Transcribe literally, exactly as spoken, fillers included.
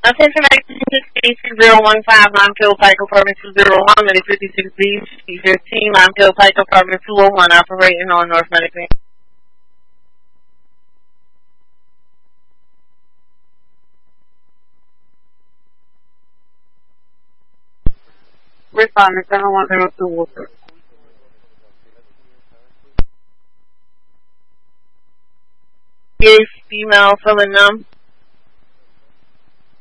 Attention eighty-six zero one five, Longfield Pike Apartment two oh one, Medic fifty-six B, C fifteen, Longfield Pike Apartment two oh one, operating on North Medic. Responding seven one zero two Worcester. Yes, female filling them.